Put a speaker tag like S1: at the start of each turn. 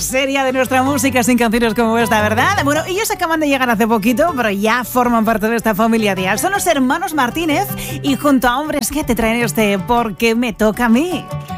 S1: seria de nuestra música sin canciones como esta, ¿verdad? Bueno, ellos acaban de llegar hace poquito, pero ya forman parte de esta familia Dial. Son los hermanos Martínez y junto a Hombres que te traen este ¿Por qué me toca a mí?